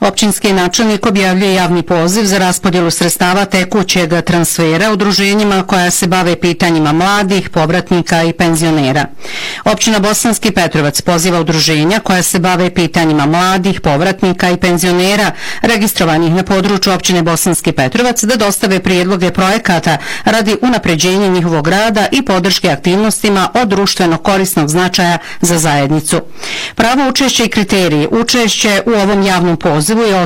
Općinski načelnik objavljuje javni poziv za raspodjelu sredstava tekućeg transfera udruženjima koja se bave pitanjima mladih, povratnika i penzionera. Općina Bosanski Petrovac poziva udruženja koja se bave pitanjima mladih, povratnika i penzionera registrovanih na području općine Bosanski Petrovac da dostave prijedloge projekata radi unapređenja njihovog rada i podrške aktivnostima od društveno korisnog značaja za zajednicu. Pravo učešće i kriteriji. Učešće u ovom javnom pozivu je